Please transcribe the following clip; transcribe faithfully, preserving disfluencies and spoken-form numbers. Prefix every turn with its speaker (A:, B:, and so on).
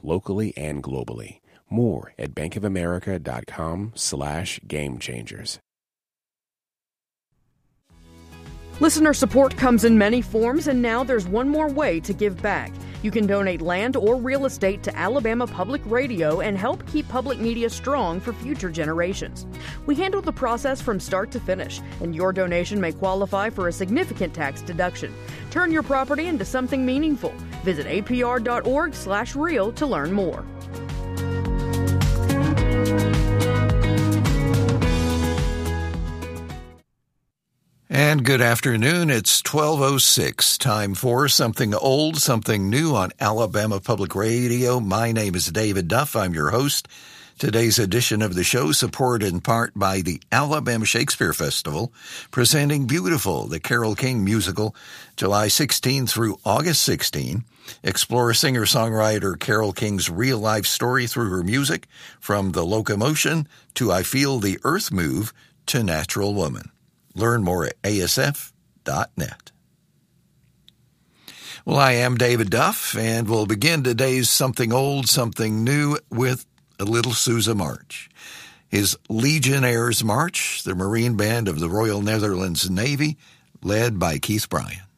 A: locally and globally. More at bankofamerica.com slash game changers.
B: Listener support comes in many forms, and now there's one more way to give back. You can donate land or real estate to Alabama Public Radio and help keep public media strong for future generations. We handle the process from start to finish, and your donation may qualify for a significant tax deduction. Turn your property into something meaningful. Visit apr.org slash real to learn more.
C: And good afternoon. It's twelve oh six. Time for Something Old, Something New on Alabama Public Radio. My name is David Duff. I'm your host. Today's edition of the show supported in part by the Alabama Shakespeare Festival, presenting Beautiful, the Carole King musical, July sixteenth through August sixteenth. Explore singer-songwriter Carole King's real-life story through her music, from The Locomotion to I Feel the Earth Move to Natural Woman. Learn more at A S F dot net. Well, I am David Duff, and we'll begin today's Something Old, Something New with a little Sousa March. His Legionnaires' March, the Marine Band of the Royal Netherlands Navy, led by Keith Bryan.